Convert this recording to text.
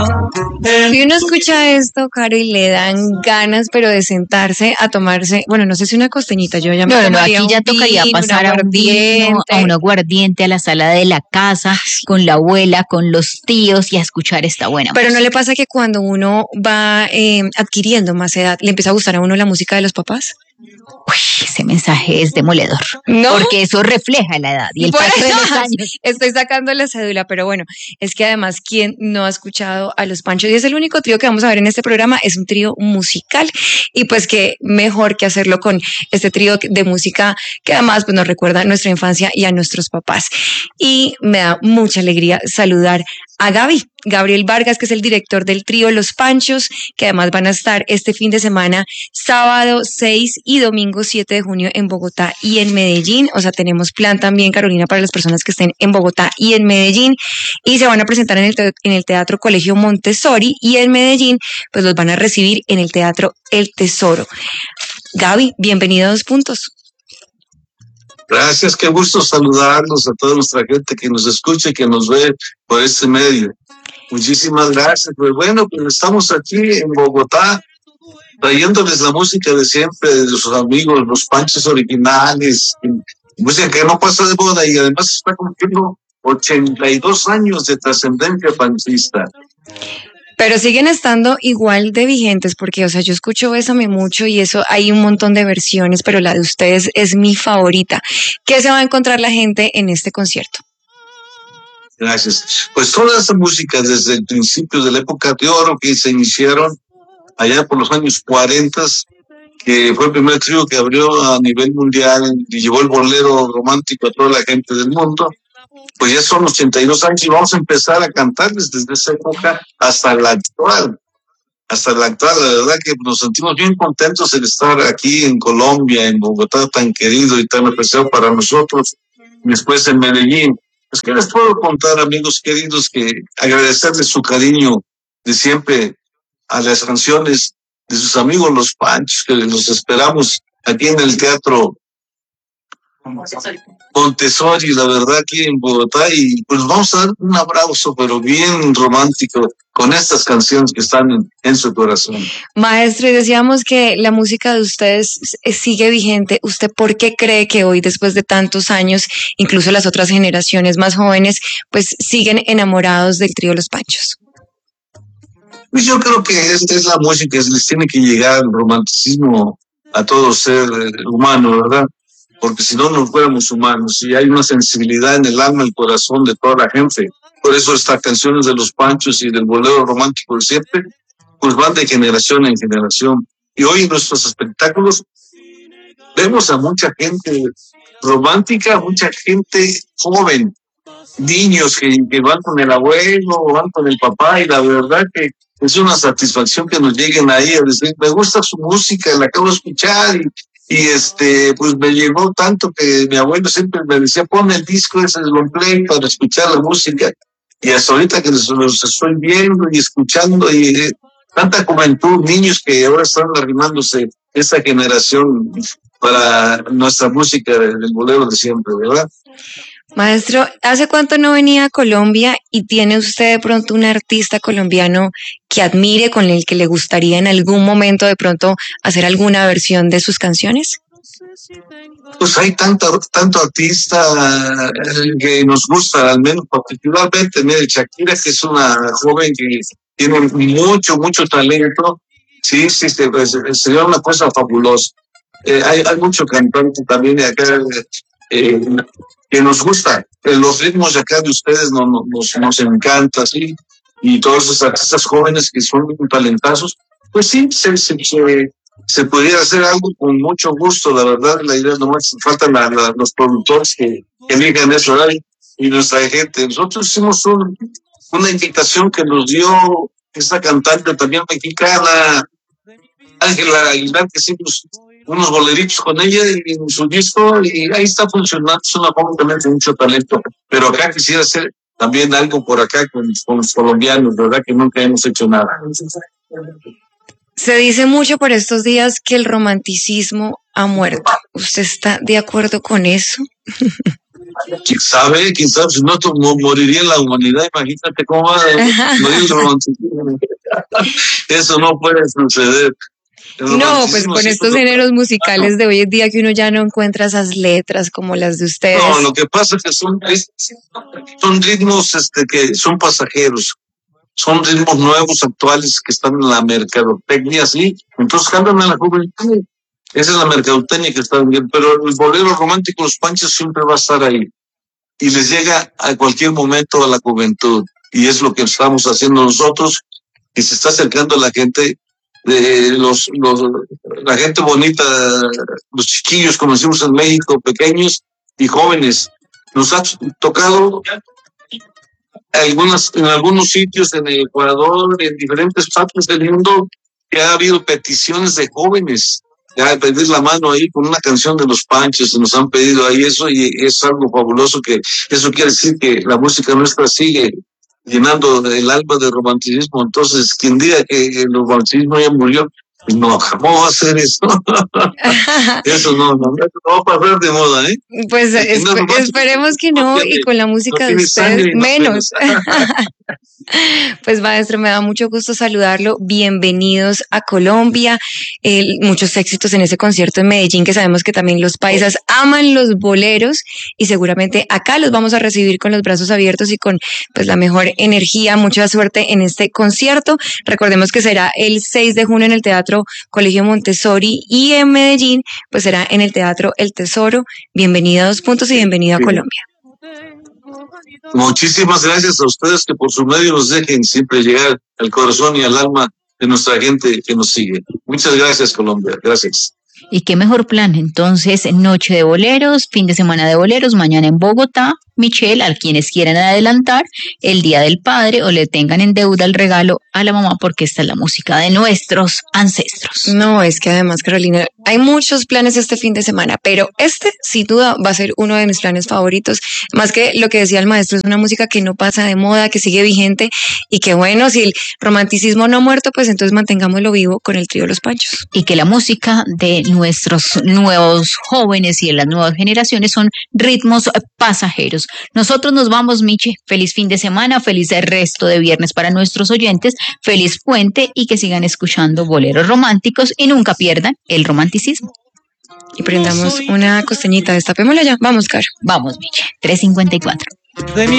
Si uno escucha esto, Caro, y le dan ganas, pero de sentarse a tomarse, bueno, no sé si una costeñita, yo ya me No, tomaría aquí ya un tocaría vino, pasar a un vino, a un aguardiente, a la sala de la casa, con la abuela, con los tíos y a escuchar esta buena Pero ¿no música. le pasa que cuando uno va adquiriendo más edad, le empieza a gustar a uno la música de los papás? Uy, ese mensaje es demoledor, ¿No? porque eso refleja la edad y el Por paso de los eso años. estoy sacando la cédula, pero bueno, es que además, ¿quién no ha escuchado a Los Panchos? Y es el único trío que vamos a ver en este programa, es un trío musical, y pues qué mejor que hacerlo con este trío de música que además pues, nos recuerda a nuestra infancia y a nuestros papás. Y me da mucha alegría saludar a Gabriel Vargas, que es el director del trío Los Panchos, que además van a estar este fin de semana, sábado 6 y domingo 7 de junio en Bogotá y en Medellín. O sea, tenemos plan también, Carolina, para las personas que estén en Bogotá y en Medellín, y se van a presentar en el Teatro Colegio Montessori, y en Medellín pues los van a recibir en el Teatro El Tesoro. Gaby, bienvenido a Dos Puntos. Gracias, qué gusto saludarlos a toda nuestra gente que nos escucha y que nos ve por este medio. Muchísimas gracias. Pues bueno, pues estamos aquí en Bogotá trayéndoles la música de siempre, de sus amigos, los Panchos originales, música que no pasa de moda y además está cumpliendo 82 años de trascendencia panchista. Pero siguen estando igual de vigentes porque, o sea, yo escucho Bésame Mucho y eso hay un montón de versiones, pero la de ustedes es mi favorita. ¿Qué se va a encontrar la gente en este concierto? Gracias. Pues toda esa música desde el principio de la época de oro que se iniciaron allá por los años 40, que fue el primer trío que abrió a nivel mundial y llevó el bolero romántico a toda la gente del mundo. Pues ya son 82 años y vamos a empezar a cantarles desde esa época hasta la actual. Hasta la actual, la verdad que nos sentimos bien contentos de estar aquí en Colombia, en Bogotá, tan querido y tan apreciado para nosotros, y después en Medellín. Pues, ¿qué les puedo contar, amigos queridos? Que agradecerles su cariño de siempre a las canciones de sus amigos los Panchos, que los esperamos aquí en el Teatro Montessori, la verdad, aquí en Bogotá, y pues vamos a dar un abrazo, pero bien romántico, con estas canciones que están en su corazón. Maestro, y decíamos que la música de ustedes sigue vigente. ¿Usted por qué cree que hoy, después de tantos años, incluso las otras generaciones más jóvenes, pues siguen enamorados del trío Los Panchos? Pues yo creo que esta es la música, les tiene que llegar el romanticismo a todo ser humano, ¿verdad? Porque si no, no fuéramos humanos. Y hay una sensibilidad en el alma, el corazón de toda la gente. Por eso estas canciones de los Panchos y del bolero romántico de siempre, pues van de generación en generación. Y hoy en nuestros espectáculos vemos a mucha gente romántica, mucha gente joven, niños que van con el abuelo, van con el papá, y la verdad que es una satisfacción que nos lleguen ahí a decir, me gusta su música, la acabo de escuchar, y pues me llegó tanto que mi abuelo siempre me decía, pon el disco ese de long play para escuchar la música, y hasta ahorita que los estoy viendo y escuchando, y tanta juventud, niños que ahora están arrimándose esta generación para nuestra música del bolero de siempre, ¿verdad? Maestro, ¿hace cuánto no venía a Colombia y tiene usted de pronto un artista colombiano que admire, con el que le gustaría en algún momento de pronto hacer alguna versión de sus canciones? Pues hay tanto artista que nos gusta, al menos particularmente, mire, Shakira, que es una joven que tiene mucho talento. Sí, pues, sería una cosa fabulosa. Hay mucho cantante también de acá eh, que nos gusta. Los ritmos de acá de ustedes nos encanta, sí. Y todos esos artistas jóvenes que son talentazos, pues sí, se pudiera hacer algo con mucho gusto, la verdad. La idea nomás faltan los productores que digan eso, ¿verdad? Y nuestra gente. Nosotros hicimos una invitación que nos dio esta cantante también mexicana, Ángela Aguilar, que hicimos unos boleritos con ella en su disco, y ahí está funcionando. Es una joven también de mucho talento, pero acá quisiera hacer también algo por acá con los colombianos, ¿verdad? Que nunca hemos hecho nada. Se dice mucho por estos días que el romanticismo ha muerto. ¿Usted está de acuerdo con eso? quién sabe, si no moriría la humanidad, imagínate cómo va a morir el romanticismo. Eso no puede suceder. No, pues con estos géneros musicales de hoy en día que uno ya no encuentra esas letras como las de ustedes. No, lo que pasa es que son ritmos que son pasajeros, son ritmos nuevos, actuales, que están en la mercadotecnia, ¿sí? Entonces cambian a la juventud. Esa es la mercadotecnia que está bien, pero el bolero romántico, los Panchos, siempre va a estar ahí. Y les llega a cualquier momento a la juventud. Y es lo que estamos haciendo nosotros, que se está acercando a la gente, la gente bonita, los chiquillos, como decimos en México, pequeños y jóvenes. Nos ha tocado en algunos sitios en el Ecuador, en diferentes partes del mundo, que ha habido peticiones de jóvenes a pedir la mano ahí con una canción de los Panchos, nos han pedido ahí eso, y es algo fabuloso, que eso quiere decir que la música nuestra sigue llenando el alma de romanticismo. Entonces, quien diga que el romanticismo ya murió, no, ¿cómo va a ser eso? Eso no va a pasar de moda, ¿eh? Pues esperemos que no, y con la música de ustedes menos. Pues maestro, me da mucho gusto saludarlo. Bienvenidos a Colombia. Muchos éxitos en ese concierto en Medellín, que sabemos que también los paisas aman los boleros, y seguramente acá los vamos a recibir con los brazos abiertos y con pues la mejor energía. Mucha suerte en este concierto. Recordemos que será el 6 de junio en el Teatro Colegio Montessori, y en Medellín pues será en el Teatro El Tesoro. Bienvenido a Dos Puntos y bienvenido a Colombia. Muchísimas gracias a ustedes, que por su medio nos dejen siempre llegar al corazón y al alma de nuestra gente que nos sigue. Muchas gracias, Colombia. Gracias. Y qué mejor plan, entonces, noche de boleros, fin de semana de boleros, mañana en Bogotá. Michelle, a quienes quieran adelantar el Día del Padre o le tengan en deuda el regalo a la mamá, porque esta es la música de nuestros ancestros. No, es que además, Carolina, hay muchos planes este fin de semana, pero este sin duda va a ser uno de mis planes favoritos. Más que lo que decía el maestro, es una música que no pasa de moda, que sigue vigente, y que bueno, si el romanticismo no ha muerto, pues entonces mantengámoslo vivo con el trío Los Panchos. Y que la música de nuestros nuevos jóvenes y de las nuevas generaciones son ritmos pasajeros. Nosotros nos vamos, Miche. Feliz fin de semana, feliz resto de viernes para nuestros oyentes, feliz puente, y que sigan escuchando boleros románticos y nunca pierdan el romanticismo. Y prendamos una costeñita, destapémosla ya. Vamos, Caro. Vamos, Miche. 3:54.